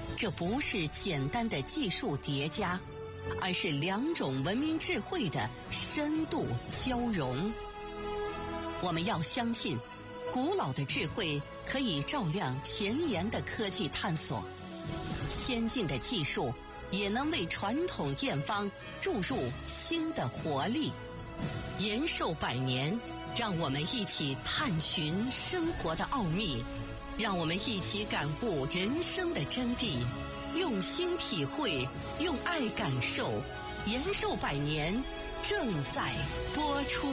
这不是简单的技术叠加，而是两种文明智慧的深度交融。我们要相信，古老的智慧可以照亮前沿的科技探索，先进的技术也能为传统验方注入新的活力。延寿百年，让我们一起探寻生活的奥秘，让我们一起感悟人生的真谛，用心体会，用爱感受。延寿百年正在播出。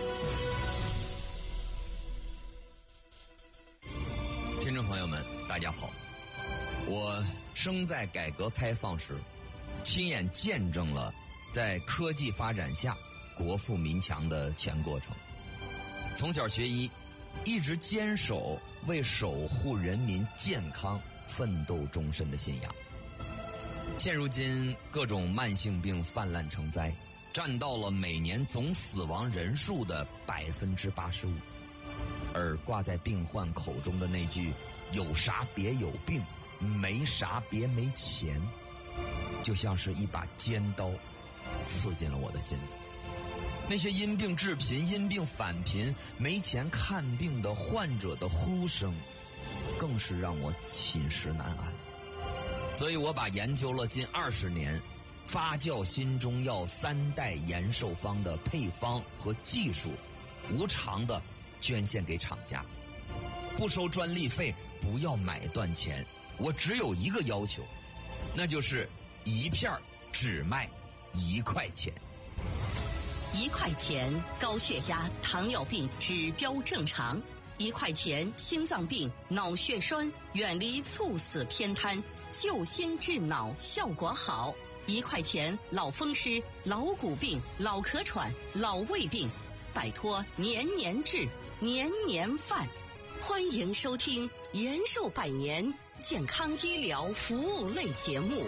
听众朋友们，大家好，我生在改革开放时，亲眼见证了在科技发展下国富民强的全过程。从小学医，一直坚守为守护人民健康奋斗终身的信仰。现如今各种慢性病泛滥成灾，占到了每年总死亡人数的85%，而挂在病患口中的那句有啥别有病，没啥别没钱，就像是一把尖刀刺进了我的心里。那些因病致贫、因病返贫、没钱看病的患者的呼声，更是让我寝食难安。所以我把研究了近20年发酵新中药3代延寿方的配方和技术，无偿的捐献给厂家，不收专利费，不要买断钱。我只有一个要求，那就是一片只卖1块钱。 1块钱高血压、糖尿病指标正常；1块钱心脏病、脑血栓远离猝死偏瘫，救心治脑效果好；1块钱老风湿、老骨病、老咳喘、老胃病，摆脱年年治、年年犯。欢迎收听延寿百年健康医疗服务类节目。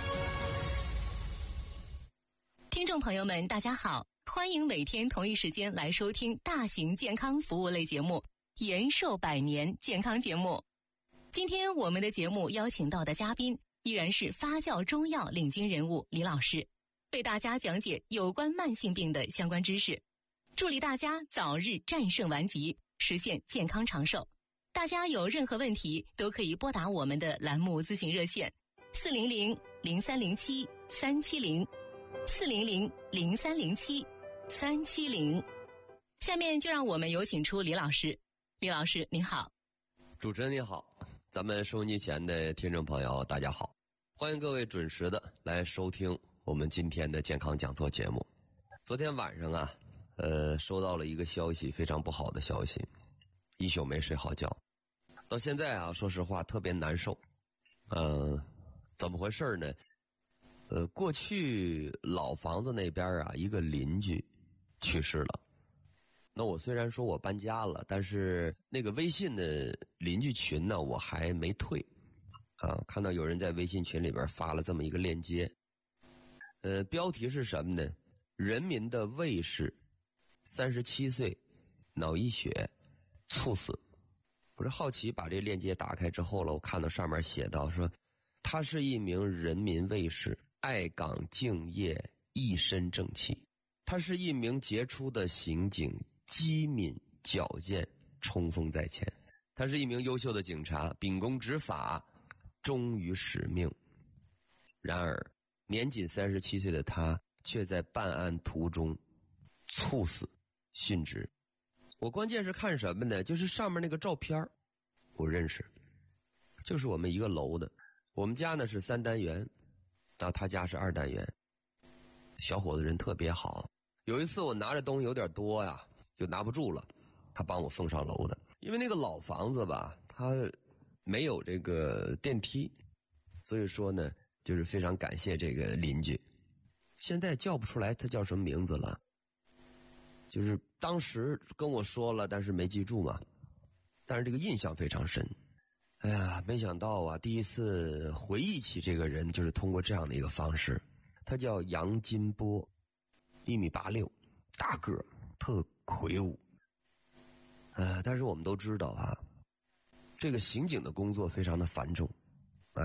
听众朋友们，大家好，欢迎每天同一时间来收听大型健康服务类节目延寿百年健康节目。今天我们的节目邀请到的嘉宾依然是发酵中药领军人物李老师，为大家讲解有关慢性病的相关知识，助力大家早日战胜顽疾，实现健康长寿。大家有任何问题都可以拨打我们的栏目咨询热线400-0307-370，400-0307-370。下面就让我们有请出李老师。李老师您好。 主持人你好，咱们收音机前的听众朋友大家好，欢迎各位准时的来收听我们今天的健康讲座节目。昨天晚上啊，收到了一个消息，非常不好的消息，一宿没睡好觉，到现在啊，说实话特别难受。怎么回事呢？过去老房子那边啊，一个邻居去世了。那我虽然说我搬家了，但是那个微信的邻居群呢，我还没退。看到有人在微信群里边发了这么一个链接，标题是什么呢？人民的卫士37岁脑溢血猝死。我是好奇把这链接打开之后了，我看到上面写到说，他是一名人民卫士，爱岗敬业，一身正气。他是一名杰出的刑警，机敏矫健，冲锋在前。他是一名优秀的警察，秉公执法，忠于使命。然而年仅37岁的他却在办案途中猝死殉职。我关键是看什么呢？就是上面那个照片我认识，就是我们一个楼的。我们家呢是3单元，他家是2单元。小伙子人特别好，有一次我拿着东西有点多呀，就拿不住了，他帮我送上楼的。因为那个老房子吧，它没有这个电梯，所以说呢，就是非常感谢这个邻居。现在叫不出来他叫什么名字了，就是当时跟我说了，但是没记住嘛。但是这个印象非常深。哎呀，没想到啊，第一次回忆起这个人，就是通过这样的一个方式。他叫杨金波，1.86米，大个，特魁梧。但是我们都知道啊，这个刑警的工作非常的繁重，